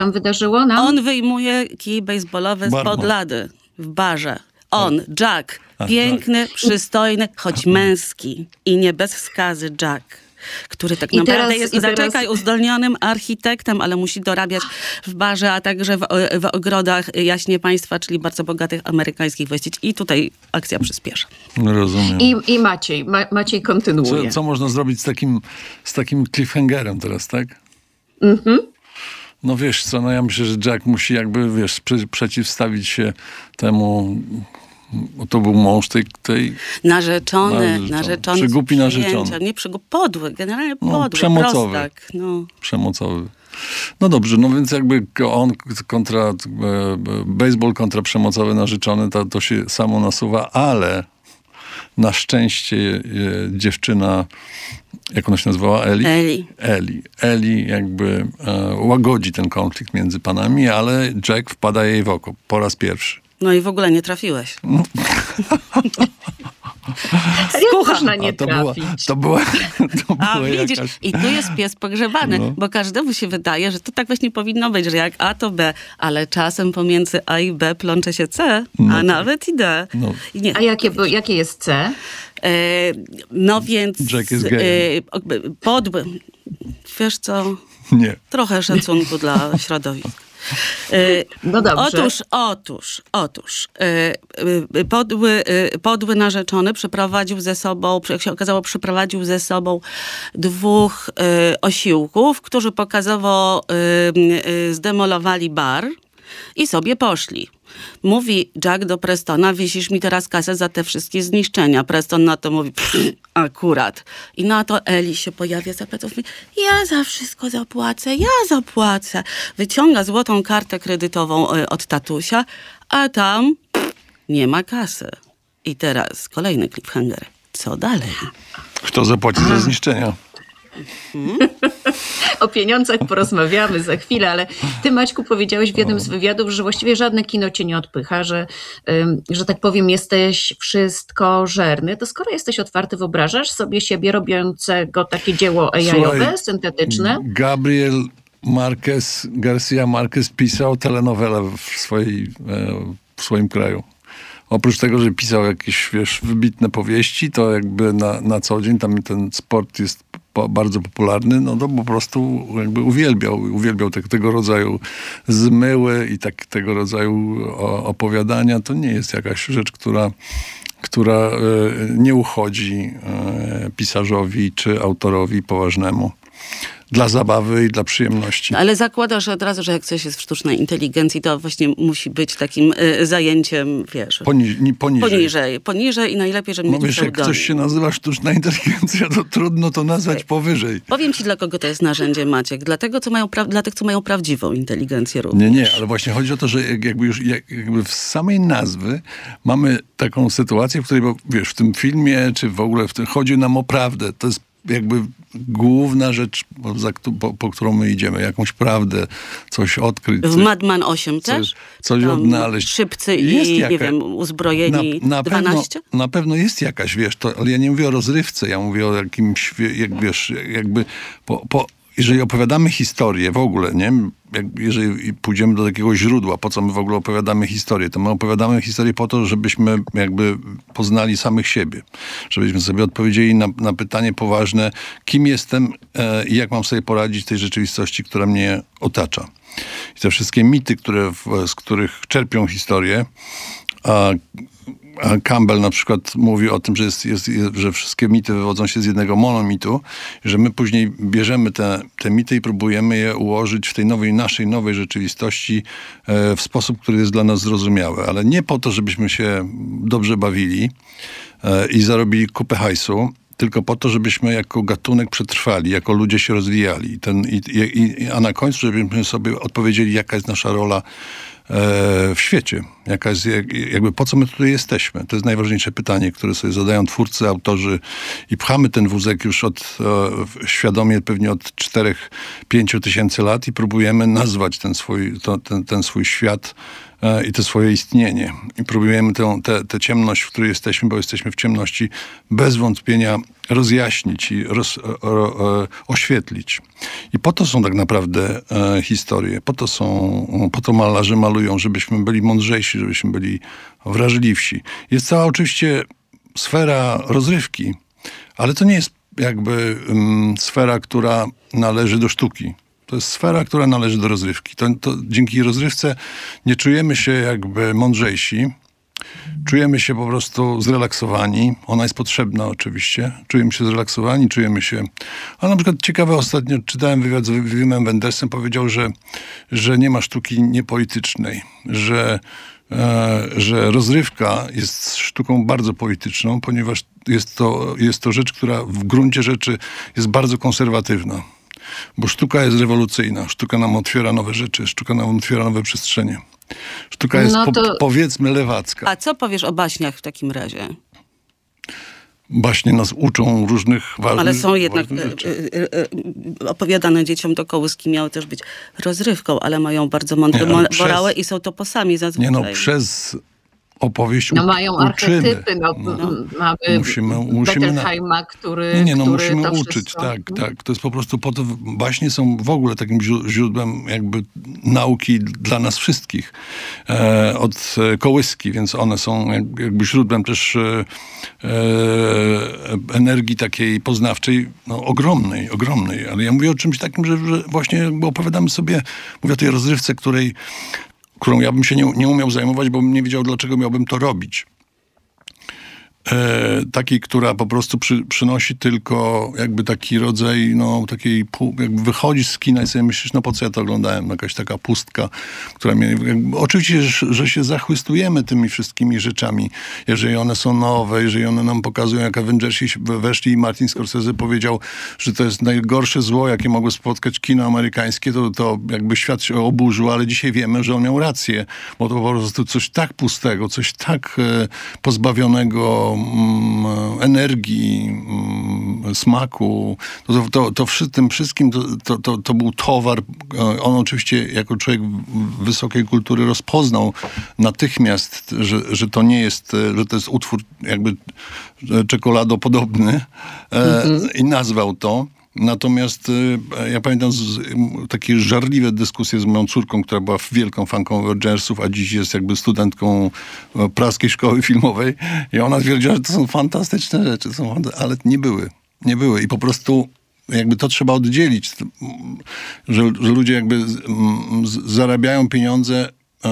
tam wydarzyło nam? On wyjmuje kij baseballowy spod lady w barze. On, Jack, piękny, przystojny, choć męski i nie bez skazy Jack, który tak naprawdę jest, uzdolnionym architektem, ale musi dorabiać w barze, a także w ogrodach jaśnie państwa, czyli bardzo bogatych amerykańskich właścicieli. I tutaj akcja przyspiesza. Rozumiem. I Maciej kontynuuje. Co można zrobić z takim cliffhangerem teraz, tak? No wiesz co, no ja myślę, że Jack musi jakby, wiesz, przeciwstawić się temu... To był mąż tej narzeczony. Przygłupi narzeczony. Nie podły, generalnie podły. Przemocowy. Prostak, Przemocowy. No dobrze, no więc jakby on kontra baseball kontra przemocowy narzeczony, to się samo nasuwa, ale na szczęście dziewczyna, jak ona się nazywała? Eli jakby łagodzi ten konflikt między panami, ale Jack wpada jej w oko po raz pierwszy. No i w ogóle nie trafiłeś. Jak można nie trafić? To była widzisz, jakaś... i tu jest pies pogrzebany, bo każdemu się wydaje, że to tak właśnie powinno być, że jak A to B, ale czasem pomiędzy A i B plącze się C, a nawet i D. No. Nie. A jakie jest C? No więc... Jack jest gejem. Podły. Wiesz co? Nie. Trochę szacunku dla środowiska. No dobrze. Otóż podły narzeczony przeprowadził ze sobą, jak się okazało, przyprowadził ze sobą dwóch osiłków, którzy pokazowo zdemolowali bar i sobie poszli. Mówi Jack do Prestona, wisisz mi teraz kasę za te wszystkie zniszczenia. Preston na to mówi, akurat. I na to Eli się pojawia za pleców, mówi, ja za wszystko zapłacę. Wyciąga złotą kartę kredytową od tatusia, a tam nie ma kasy. I teraz kolejny cliffhanger. Co dalej? Kto zapłaci za zniszczenia? O pieniądzach porozmawiamy za chwilę, ale ty, Maćku, powiedziałeś w jednym z wywiadów, że właściwie żadne kino cię nie odpycha, że tak powiem, jesteś wszystkożerny. To skoro jesteś otwarty, wyobrażasz sobie siebie robiącego takie dzieło AI-owe, syntetyczne? Gabriel Garcia Marquez pisał telenowelę w swoim kraju. Oprócz tego, że pisał jakieś, wiesz, wybitne powieści, to jakby na co dzień tam ten sport jest bardzo popularny, no to po prostu jakby uwielbiał tego rodzaju zmyły i tego rodzaju opowiadania. To nie jest jakaś rzecz, która nie uchodzi pisarzowi czy autorowi poważnemu. Dla zabawy i dla przyjemności. Ale zakładasz od razu, że jak coś jest w sztucznej inteligencji, to właśnie musi być takim zajęciem, wiesz... Poniżej i najlepiej, żeby mieć jak coś się nazywa sztuczna inteligencja, to trudno to nazwać powyżej. Powiem ci, dla kogo to jest narzędzie, Maciek. Dla tych, co mają prawdziwą inteligencję również. Nie, ale właśnie chodzi o to, że jakby w samej nazwy mamy taką sytuację, w której, wiesz, w tym filmie, czy w ogóle chodzi nam o prawdę. To jest jakby główna rzecz, po którą my idziemy. Jakąś prawdę, coś odkryć. W Madman 8 też? Coś odnaleźć. Szybcy i, nie wiem, uzbrojeni 12? Na pewno jest jakaś, wiesz, ale ja nie mówię o rozrywce, ja mówię o jakimś, jakby jeżeli opowiadamy historię w ogóle, nie? Jeżeli pójdziemy do takiego źródła, po co my w ogóle opowiadamy historię, to my opowiadamy historię po to, żebyśmy jakby poznali samych siebie. Żebyśmy sobie odpowiedzieli na pytanie poważne, kim jestem i jak mam sobie poradzić w tej rzeczywistości, która mnie otacza. I te wszystkie mity, z których czerpią historię, a Campbell na przykład mówi o tym, że wszystkie mity wywodzą się z jednego monomitu, że my później bierzemy te mity i próbujemy je ułożyć w tej naszej nowej rzeczywistości w sposób, który jest dla nas zrozumiały. Ale nie po to, żebyśmy się dobrze bawili i zarobili kupę hajsu, tylko po to, żebyśmy jako gatunek przetrwali, jako ludzie się rozwijali. A na końcu, żebyśmy sobie odpowiedzieli, jaka jest nasza rola w świecie. Jaka jest, jakby po co my tutaj jesteśmy? To jest najważniejsze pytanie, które sobie zadają twórcy, autorzy i pchamy ten wózek już świadomie pewnie od 4-5 tysięcy lat i próbujemy nazwać ten swój świat i to swoje istnienie. I próbujemy tę ciemność, w której jesteśmy, bo jesteśmy w ciemności, bez wątpienia rozjaśnić i oświetlić. I po to są tak naprawdę historie, po to malarze malują, żebyśmy byli mądrzejsi, żebyśmy byli wrażliwsi. Jest cała oczywiście sfera rozrywki, ale to nie jest jakby sfera, która należy do sztuki. To jest sfera, która należy do rozrywki. To dzięki rozrywce nie czujemy się jakby mądrzejsi. Czujemy się po prostu zrelaksowani. Ona jest potrzebna oczywiście. Czujemy się zrelaksowani, czujemy się... A na przykład ciekawe, ostatnio czytałem wywiad z Wimem Wendersem, powiedział, że nie ma sztuki niepolitycznej, że rozrywka jest sztuką bardzo polityczną, ponieważ jest to rzecz, która w gruncie rzeczy jest bardzo konserwatywna. Bo sztuka jest rewolucyjna, sztuka nam otwiera nowe rzeczy, sztuka nam otwiera nowe przestrzenie. Sztuka jest, powiedzmy, lewacka. A co powiesz o baśniach w takim razie? Baśnie nas uczą różnych ważnych Ale są jednak rzeczy. opowiadane dzieciom do kołyski miały też być rozrywką, ale mają bardzo mądre morały i są toposami zazwyczaj. Nie no, przez opowieść mają uczymy. archetypy. Mamy musimy Bettelheima, który musimy to uczyć, wszystko... tak. To jest po prostu po to, baśnie są w ogóle takim źródłem jakby nauki dla nas wszystkich. Od kołyski, więc one są jakby źródłem też energii takiej poznawczej, ogromnej. Ale ja mówię o czymś takim, że właśnie jakby opowiadamy sobie, mówię o tej rozrywce, którą ja bym się nie umiał zajmować, bo bym nie wiedział, dlaczego miałbym to robić. Takiej, która po prostu przynosi tylko jakby taki rodzaj, takiej, jakby wychodzisz z kina i sobie myślisz, po co ja to oglądałem? Jakaś taka pustka, która mnie... Oczywiście, że się zachłystujemy tymi wszystkimi rzeczami, jeżeli one są nowe, jeżeli one nam pokazują, jak Avengersi weszli i Martin Scorsese powiedział, że to jest najgorsze zło, jakie mogło spotkać kino amerykańskie, to jakby świat się oburzył, ale dzisiaj wiemy, że on miał rację, bo to po prostu coś tak pustego, coś tak pozbawionego energii, smaku. Tym wszystkim to był towar. On oczywiście jako człowiek wysokiej kultury rozpoznał natychmiast, że to nie jest, że to jest utwór jakby czekoladopodobny i nazwał to. Natomiast ja pamiętam takie żarliwe dyskusje z moją córką, która była wielką fanką Avengersów, a dziś jest jakby studentką praskiej szkoły filmowej i ona twierdziła, że to są fantastyczne rzeczy, ale nie były i po prostu jakby to trzeba oddzielić, że ludzie jakby zarabiają pieniądze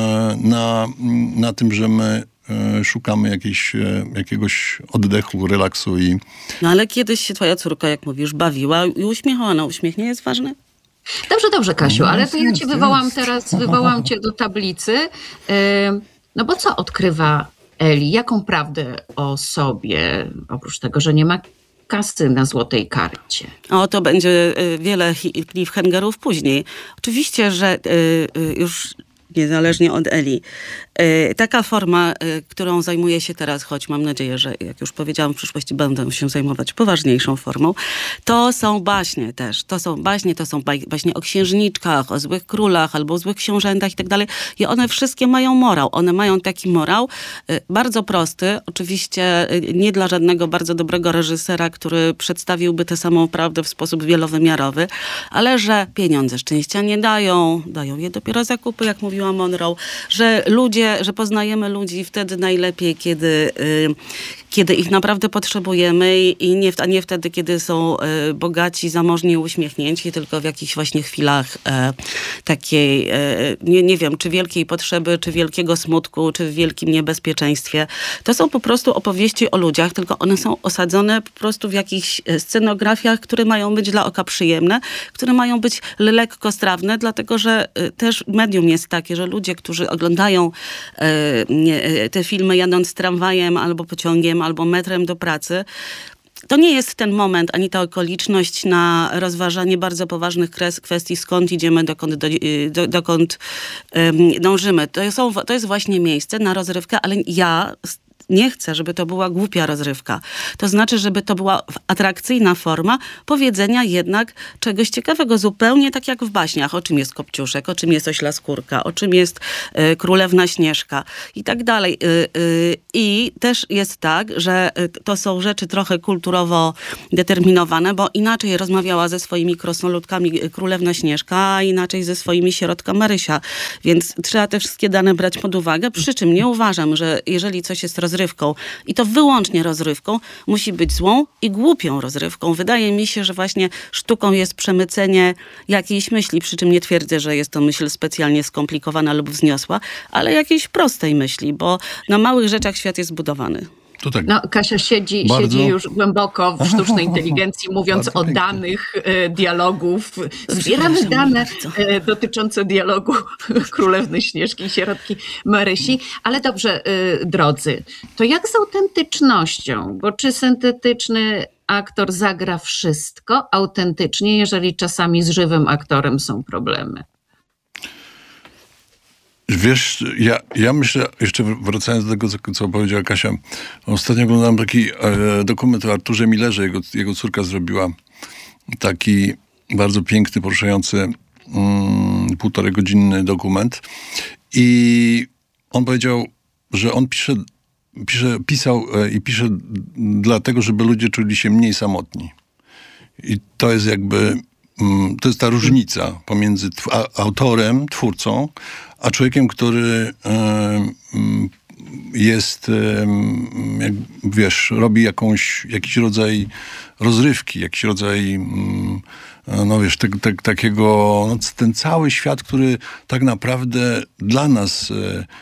na tym, że my szukamy jakiegoś oddechu, relaksu i... No ale kiedyś się twoja córka, jak mówisz, bawiła i uśmiechała. No uśmiech nie jest ważny? Dobrze, Kasiu, ale to ja cię wywołam cię do tablicy. No bo co odkrywa Eli? Jaką prawdę o sobie, oprócz tego, że nie ma kasy na złotej karcie? O, to będzie wiele cliffhangerów później. Oczywiście, że już niezależnie od Eli. Taka forma, którą zajmuję się teraz, choć mam nadzieję, że jak już powiedziałam, w przyszłości będę się zajmować poważniejszą formą, to są baśnie też. To są baśnie o księżniczkach, o złych królach albo o złych książętach i tak dalej. I one wszystkie mają morał. One mają taki morał bardzo prosty. Oczywiście nie dla żadnego bardzo dobrego reżysera, który przedstawiłby tę samą prawdę w sposób wielowymiarowy, ale że pieniądze szczęścia nie dają je dopiero zakupy, jak mówiła Monroe, że poznajemy ludzi wtedy najlepiej, kiedy ich naprawdę potrzebujemy a nie wtedy, kiedy są bogaci, zamożni i uśmiechnięci, tylko w jakichś właśnie chwilach takiej, nie wiem, czy wielkiej potrzeby, czy wielkiego smutku, czy w wielkim niebezpieczeństwie. To są po prostu opowieści o ludziach, tylko one są osadzone po prostu w jakichś scenografiach, które mają być dla oka przyjemne, które mają być lekko strawne, dlatego, że też medium jest takie, że ludzie, którzy oglądają te filmy jadąc tramwajem albo pociągiem, albo metrem do pracy, to nie jest ten moment, ani ta okoliczność na rozważanie bardzo poważnych kwestii, skąd idziemy, dokąd dążymy. To jest właśnie miejsce na rozrywkę, ale ja nie chcę, żeby to była głupia rozrywka. To znaczy, żeby to była atrakcyjna forma powiedzenia jednak czegoś ciekawego, zupełnie tak jak w baśniach. O czym jest Kopciuszek, o czym jest Ośla Skórka, o czym jest Królewna Śnieżka i tak dalej. I też jest tak, że to są rzeczy trochę kulturowo determinowane, bo inaczej rozmawiała ze swoimi krasnoludkami Królewna Śnieżka, a inaczej ze swoimi sierotka Marysia. Więc trzeba te wszystkie dane brać pod uwagę, przy czym nie uważam, że jeżeli coś jest rozrywką i to wyłącznie rozrywką, musi być złą i głupią rozrywką. Wydaje mi się, że właśnie sztuką jest przemycenie jakiejś myśli, przy czym nie twierdzę, że jest to myśl specjalnie skomplikowana lub wzniosła, ale jakiejś prostej myśli, bo na małych rzeczach świat jest budowany. To tak. No, Kasia siedzi już głęboko w sztucznej inteligencji, mówiąc Bardzo o pięknie. danych dialogów. Zbieramy dane dotyczące dialogu Królewny Śnieżki i sierotki Marysi. Ale dobrze, drodzy, to jak z autentycznością? Bo czy syntetyczny aktor zagra wszystko autentycznie, jeżeli czasami z żywym aktorem są problemy? Wiesz, ja myślę, jeszcze wracając do tego, co powiedziała Kasia, ostatnio oglądałem taki dokument o Arturze Millerze, jego córka zrobiła taki bardzo piękny, poruszający 1,5-godzinny dokument i on powiedział, że on pisał i pisze dlatego, żeby ludzie czuli się mniej samotni. I to jest jakby, to jest ta różnica pomiędzy autorem, twórcą, a człowiekiem, który jest, jak wiesz, robi jakiś rodzaj rozrywki, jakiś rodzaj, no wiesz, takiego, no, ten cały świat, który tak naprawdę dla nas,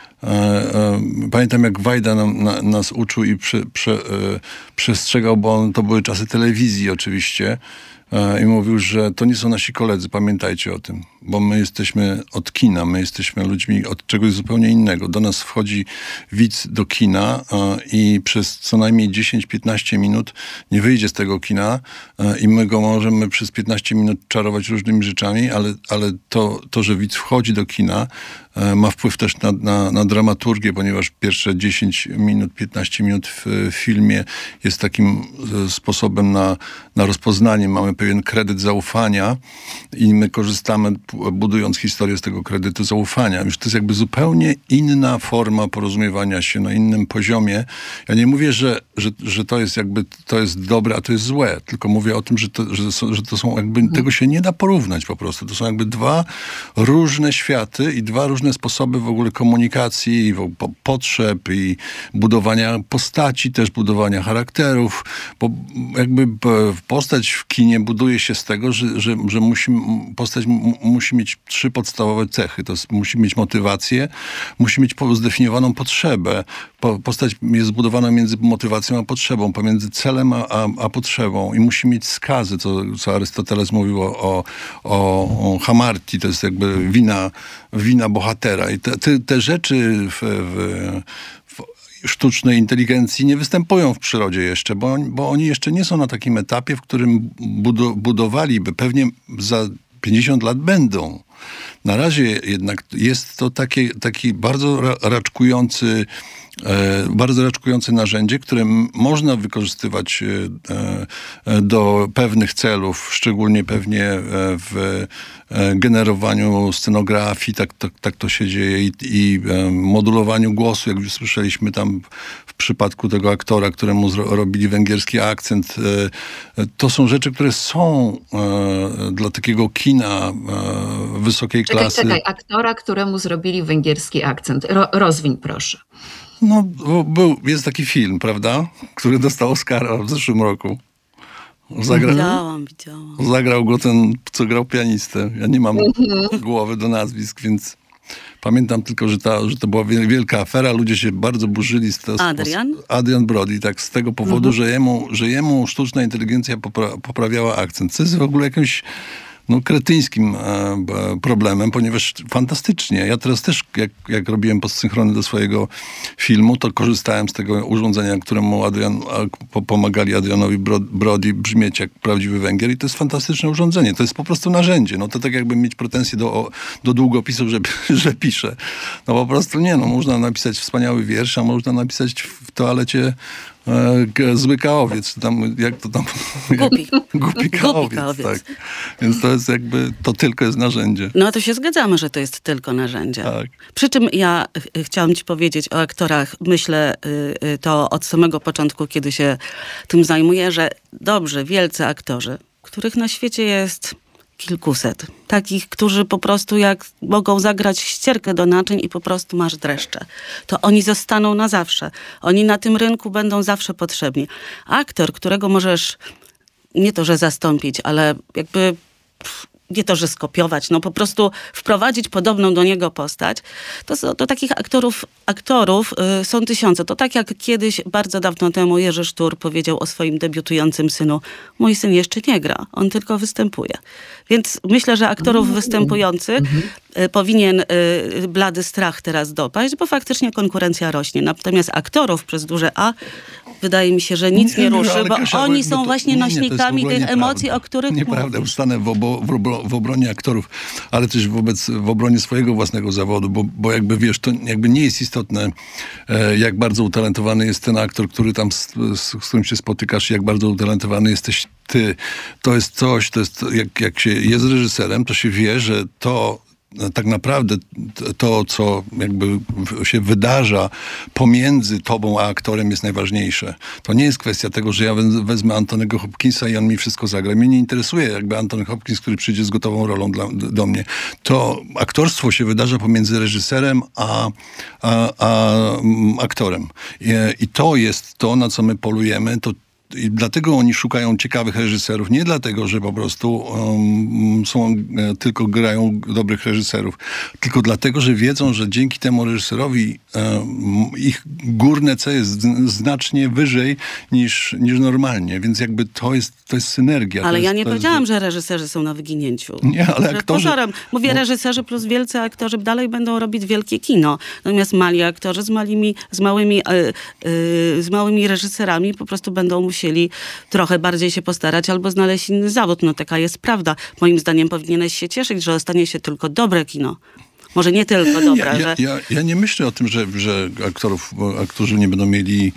pamiętam jak Wajda nas uczył i przestrzegał, bo to były czasy telewizji oczywiście, i mówił, że to nie są nasi koledzy, pamiętajcie o tym, bo my jesteśmy od kina, my jesteśmy ludźmi od czegoś zupełnie innego. Do nas wchodzi widz do kina i przez co najmniej 10-15 minut nie wyjdzie z tego kina i my go możemy przez 15 minut czarować różnymi rzeczami, ale to, że widz wchodzi do kina, ma wpływ też na dramaturgię, ponieważ pierwsze 10 minut, 15 minut w filmie jest takim sposobem na rozpoznanie. Mamy pewien kredyt zaufania i my korzystamy, budując historię z tego kredytu zaufania. Już to jest jakby zupełnie inna forma porozumiewania się na innym poziomie. Ja nie mówię, że to jest jakby, to jest dobre, a to jest złe, tylko mówię o tym, że to są jakby, tego się nie da porównać po prostu. To są jakby dwa różne światy i dwa różne sposoby w ogóle komunikacji, potrzeb i budowania postaci, też budowania charakterów, bo jakby postać w kinie buduje się z tego, że postać musi mieć 3 podstawowe cechy. To musi mieć motywację, musi mieć zdefiniowaną potrzebę. Postać jest zbudowana między motywacją a potrzebą, pomiędzy celem a potrzebą i musi mieć skazy, co Arystoteles mówił o hamartii, to jest jakby wina bohatera. I te rzeczy w sztucznej inteligencji nie występują w przyrodzie jeszcze, bo oni jeszcze nie są na takim etapie, w którym budowaliby. Pewnie za 50 lat będą. Na razie jednak jest to taki bardzo raczkujące narzędzie, które można wykorzystywać do pewnych celów, szczególnie pewnie w generowaniu scenografii, tak to się dzieje i modulowaniu głosu, jak już słyszeliśmy tam w przypadku tego aktora, któremu robili węgierski akcent. To są rzeczy, które są dla takiego kina wysokiej klasy. Czekaj, aktora, któremu zrobili węgierski akcent. Rozwiń proszę. No, jest taki film, prawda? Który dostał Oscara w zeszłym roku. Widziałam. Zagrał go ten, co grał pianistę. Ja nie mam głowy do nazwisk, więc pamiętam tylko, że to była wielka afera. Ludzie się bardzo burzyli z tego. Adrian Brody, tak, z tego powodu, że jemu sztuczna inteligencja poprawiała akcent. Co jest w ogóle jakimś kretyńskim problemem, ponieważ fantastycznie. Ja teraz też, jak robiłem postsynchrony do swojego filmu, to korzystałem z tego urządzenia, któremu pomagali Adrianowi Brody brzmieć jak prawdziwy Węgier i to jest fantastyczne urządzenie. To jest po prostu narzędzie. No to tak jakby mieć pretensje do długopisów, że pisze. No po prostu nie, można napisać wspaniały wiersz, a można napisać w toalecie zły kałowiec, jak to tam... Głupi kałowiec, tak. Więc to jest jakby, to tylko jest narzędzie. No to się zgadzamy, że to jest tylko narzędzie. Tak. Przy czym ja chciałam ci powiedzieć o aktorach, myślę to od samego początku, kiedy się tym zajmuję, że dobrze, wielcy aktorzy, których na świecie jest kilkuset. Takich, którzy po prostu jak mogą zagrać ścierkę do naczyń i po prostu masz dreszcze. To oni zostaną na zawsze. Oni na tym rynku będą zawsze potrzebni. Aktor, którego możesz nie to, że zastąpić, ale jakby nie to, że skopiować, po prostu wprowadzić podobną do niego postać, to takich aktorów są tysiące. To tak jak kiedyś, bardzo dawno temu Jerzy Sztur powiedział o swoim debiutującym synu: mój syn jeszcze nie gra, on tylko występuje. Więc myślę, że aktorów występujących powinien blady strach teraz dopaść, bo faktycznie konkurencja rośnie. Natomiast aktorów przez duże A wydaje mi się, że nic nie ruszy, bo Kasia, oni są właśnie nośnikami tych nieprawda. emocji, o których Nieprawda, mówisz. stanę w obronie aktorów, ale też w obronie swojego własnego zawodu, bo jakby wiesz, to jakby nie jest istotne, jak bardzo utalentowany jest ten aktor, który tam z którym się spotykasz, jak bardzo utalentowany jesteś ty. To jest coś, jak się jest reżyserem, to się wie, że to tak naprawdę to, co jakby się wydarza pomiędzy tobą a aktorem, jest najważniejsze. To nie jest kwestia tego, że ja wezmę Antonego Hopkinsa i on mi wszystko zagra. Mnie nie interesuje jakby Antony Hopkins, który przyjdzie z gotową rolą do mnie. To aktorstwo się wydarza pomiędzy reżyserem a aktorem. I to jest to, na co my polujemy. I dlatego oni szukają ciekawych reżyserów. Nie dlatego, że po prostu tylko grają dobrych reżyserów. Tylko dlatego, że wiedzą, że dzięki temu reżyserowi ich górne C jest znacznie wyżej niż normalnie. Więc jakby to jest synergia. Ale ja nie powiedziałam, że reżyserzy są na wyginięciu. Nie, ale aktorzy... Mówię, reżyserzy plus wielcy aktorzy dalej będą robić wielkie kino. Natomiast mali aktorzy z małymi reżyserami po prostu będą musieli trochę bardziej się postarać albo znaleźć inny zawód. Taka jest prawda. Moim zdaniem powinieneś się cieszyć, że ostanie się tylko dobre kino. Może nie tylko dobre. Ja nie myślę o tym, że aktorzy nie będą mieli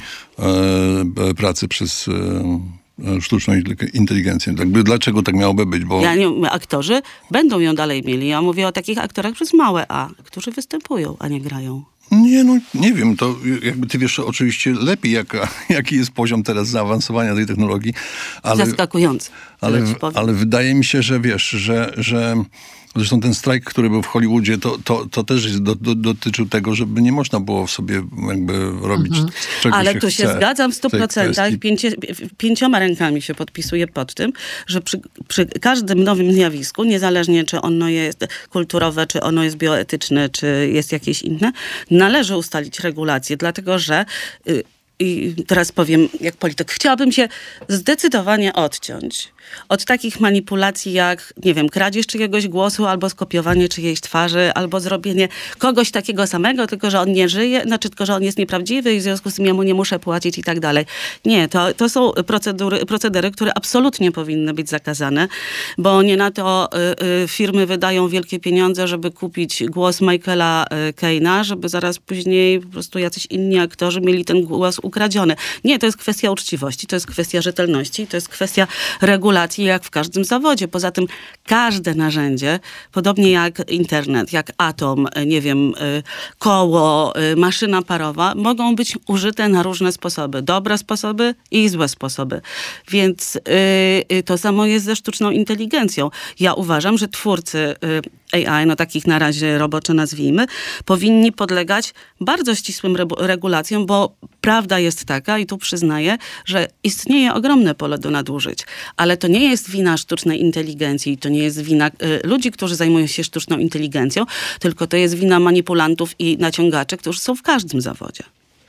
pracy przez sztuczną inteligencję. Dlaczego tak miałoby być? Bo... Aktorzy będą ją dalej mieli. Ja mówię o takich aktorach przez małe A, którzy występują, a nie grają. Nie wiem, to jakby ty wiesz oczywiście lepiej, jaki jest poziom teraz zaawansowania tej technologii. Zaskakujący. Ale wydaje mi się, że wiesz, że zresztą ten strajk, który był w Hollywoodzie, to też dotyczył tego, żeby nie można było w sobie jakby robić czego Ale się tu się chce zgadzam w 100%. 5 rękami się podpisuję pod tym, że przy każdym nowym zjawisku, niezależnie czy ono jest kulturowe, czy ono jest bioetyczne, czy jest jakieś inne, należy ustalić regulacje, dlatego że i teraz powiem jak polityk, chciałabym się zdecydowanie odciąć od takich manipulacji jak, nie wiem, kradzież czyjegoś głosu, albo skopiowanie czyjejś twarzy, albo zrobienie kogoś takiego samego, tylko że on nie żyje, tylko że on jest nieprawdziwy i w związku z tym ja mu nie muszę płacić i tak dalej. Nie, to są procedery, które absolutnie powinny być zakazane, bo nie na to firmy wydają wielkie pieniądze, żeby kupić głos Michaela Caine'a, żeby zaraz później po prostu jacyś inni aktorzy mieli ten głos ukradziony. Nie, to jest kwestia uczciwości, to jest kwestia rzetelności, to jest kwestia regulacji, jak w każdym zawodzie. Poza tym każde narzędzie, podobnie jak internet, jak atom, nie wiem, koło, maszyna parowa, mogą być użyte na różne sposoby. Dobre sposoby i złe sposoby. Więc to samo jest ze sztuczną inteligencją. Ja uważam, że twórcy AI, takich na razie robocze nazwijmy, powinni podlegać bardzo ścisłym regulacjom, bo prawda jest taka, i tu przyznaję, że istnieje ogromne pole do nadużyć. Ale to nie jest wina sztucznej inteligencji, to nie jest wina ludzi, którzy zajmują się sztuczną inteligencją, tylko to jest wina manipulantów i naciągaczy, którzy są w każdym zawodzie.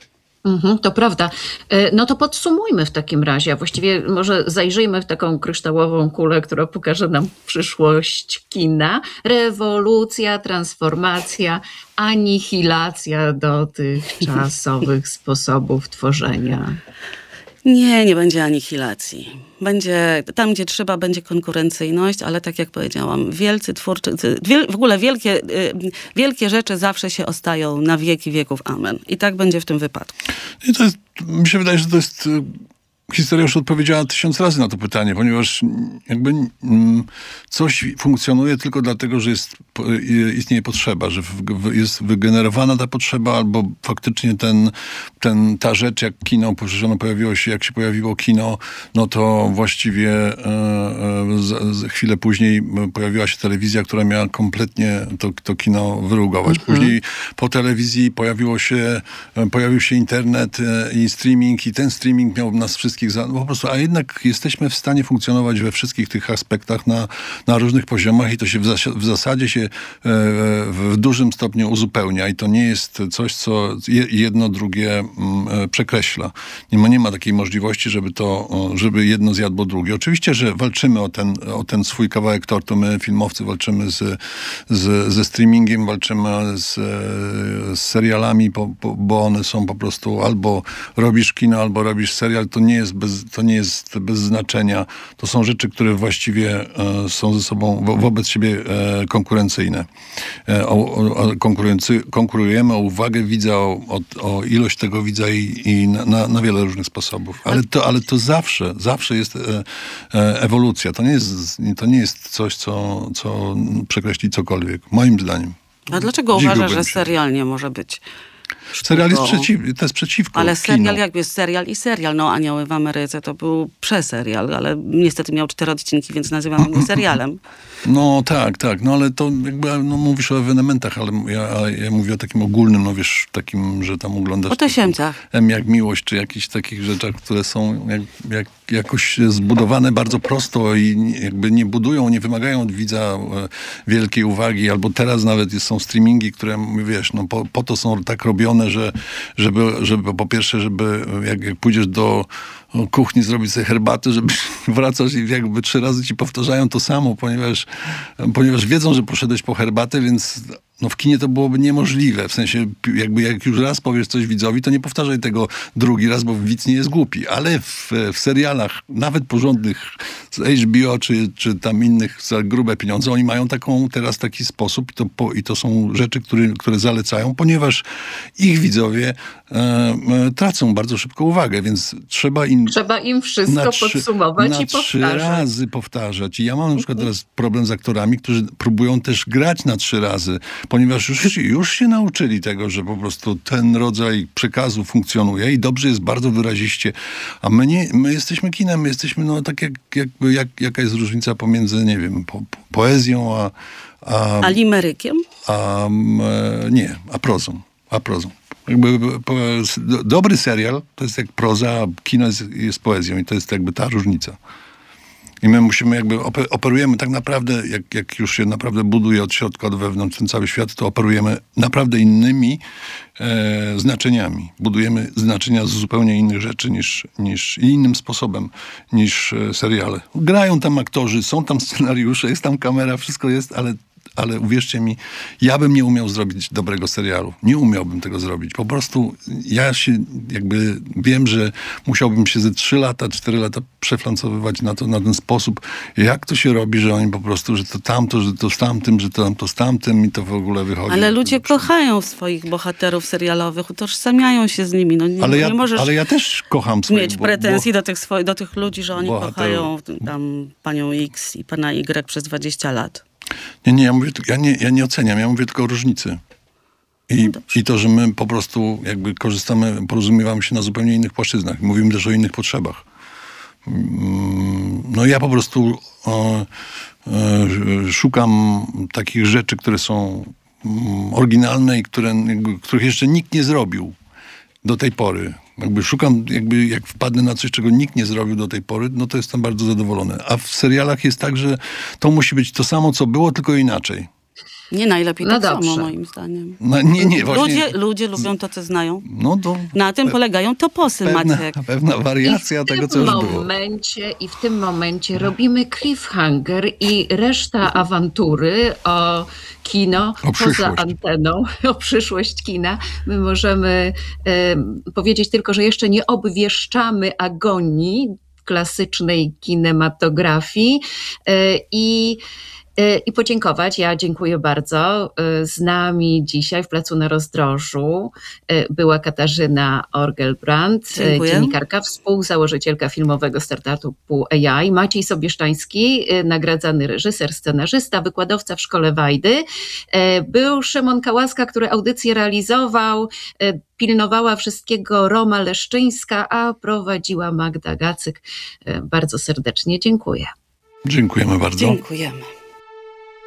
To prawda. No to podsumujmy w takim razie, a właściwie może zajrzyjmy w taką kryształową kulę, która pokaże nam przyszłość kina. Rewolucja, transformacja, anihilacja dotychczasowych sposobów tworzenia. Nie będzie anihilacji. Będzie, tam gdzie trzeba, będzie konkurencyjność, ale tak jak powiedziałam, wielcy twórcy, w ogóle wielkie rzeczy zawsze się ostają na wieki wieków. Amen. I tak będzie w tym wypadku. I to jest, mi się wydaje, że to jest... Historia już odpowiedziała 1000 razy na to pytanie, ponieważ jakby coś funkcjonuje tylko dlatego, że istnieje potrzeba, że jest wygenerowana ta potrzeba, albo faktycznie ta rzecz, jak kino, przecież ono pojawiło się, jak się pojawiło kino, no to właściwie chwilę później pojawiła się telewizja, która miała kompletnie to kino wyrugować. Później po telewizji pojawił się internet i streaming, i ten streaming miał nas wszystkich po prostu, a jednak jesteśmy w stanie funkcjonować we wszystkich tych aspektach na różnych poziomach i to się w zasadzie się w dużym stopniu uzupełnia i to nie jest coś, co jedno drugie przekreśla. Nie ma takiej możliwości, żeby jedno zjadło drugie. Oczywiście, że walczymy o ten swój kawałek tortu. My, filmowcy, walczymy ze streamingiem, walczymy z serialami, bo one są po prostu albo robisz kino, albo robisz serial. To nie jest bez znaczenia. To są rzeczy, które właściwie są ze sobą wobec siebie konkurencyjne. Konkurujemy o uwagę widza, o ilość tego widza i na wiele różnych sposobów. Ale to zawsze jest ewolucja. To nie jest coś, co przekreśli cokolwiek. Moim zdaniem. A dlaczego uważasz, że serial nie może być? Serial jest przeciwko Ale serial kinu. jakby jest serial i serial. No Anioły w Ameryce to był przeserial, ale niestety miał 4 odcinki, więc nazywamy go serialem. No tak. No ale to jakby, mówisz o ewenementach, ale ja mówię o takim ogólnym, no wiesz, takim, że tam oglądasz... O tysięcach. Jak miłość, czy jakichś takich rzeczach, które są jakoś zbudowane bardzo prosto i jakby nie wymagają od widza wielkiej uwagi, albo teraz nawet są streamingi, które, wiesz, no po to są tak robione, żeby po pierwsze, żeby jak pójdziesz do kuchni zrobić sobie herbatę, żeby wracasz i jakby 3 razy ci powtarzają to samo, ponieważ wiedzą, że poszedłeś po herbatę, więc no w kinie to byłoby niemożliwe. W sensie, jakby jak już raz powiesz coś widzowi, to nie powtarzaj tego drugi raz, bo widz nie jest głupi. Ale w serialach, nawet porządnych z HBO, czy tam innych za grube pieniądze, oni mają teraz taki sposób i to są rzeczy, które zalecają, ponieważ ich widzowie tracą bardzo szybko uwagę, więc trzeba im wszystko podsumować i powtarzać. 3 razy powtarzać. I ja mam na przykład teraz problem z aktorami, którzy próbują też grać na 3 razy, ponieważ już się nauczyli tego, że po prostu ten rodzaj przekazu funkcjonuje i dobrze jest bardzo wyraziście. A my jesteśmy kinem, my jesteśmy tak jaka jest różnica pomiędzy, nie wiem, poezją a limerykiem? A prozą. Jakby dobry serial to jest jak proza, a kino jest poezją i to jest jakby ta różnica. I my musimy operujemy tak naprawdę, jak już się naprawdę buduje od środka, od wewnątrz ten cały świat, to operujemy naprawdę innymi znaczeniami. Budujemy znaczenia z zupełnie innych rzeczy i innym sposobem niż seriale. Grają tam aktorzy, są tam scenariusze, jest tam kamera, wszystko jest, ale uwierzcie mi, ja bym nie umiał zrobić dobrego serialu. Nie umiałbym tego zrobić. Po prostu ja się wiem, że musiałbym się ze 3 lata, 4 lata przeflancowywać na ten sposób, jak to się robi, że oni po prostu, że to tamto, że to z tamtym, że to tamto z tamtym i to w ogóle wychodzi. Ale ludzie kochają swoich bohaterów serialowych, utożsamiają się z nimi. No, nie możesz ale ja też kocham swoich mieć pretensji do tych ludzi, że oni kochają tam panią X i pana Y przez 20 lat. Nie, ja nie oceniam, ja mówię tylko o różnicy. I to, że my po prostu jakby porozumiewamy się na zupełnie innych płaszczyznach. Mówimy też o innych potrzebach. No ja po prostu szukam takich rzeczy, które są oryginalne i których jeszcze nikt nie zrobił do tej pory. Szukam, jak wpadnę na coś, czego nikt nie zrobił do tej pory, no to jestem bardzo zadowolony. A w serialach jest tak, że to musi być to samo, co było, tylko inaczej. Nie najlepiej No tak dobrze. samo, moim zdaniem. No, nie, właśnie. Ludzie lubią to, co znają. No to Na tym polegają toposy, Maciek. pewna wariacja tego, co już było. I w tym momencie robimy cliffhanger i reszta awantury o kino O poza przyszłość. anteną, o przyszłość kina. My możemy powiedzieć tylko, że jeszcze nie obwieszczamy agonii klasycznej kinematografii i podziękować. Ja dziękuję bardzo. Z nami dzisiaj w Placu na Rozdrożu była Katarzyna Orgelbrand, Dziękuję. dziennikarka, współzałożycielka filmowego startupu AI, Maciej Sobieszczański, nagradzany reżyser, scenarzysta, wykładowca w Szkole Wajdy. Był Szymon Kałaska, który audycję realizował, pilnowała wszystkiego Roma Leszczyńska, a prowadziła Magda Gacyk. Bardzo serdecznie dziękuję. Dziękujemy bardzo. Dziękujemy.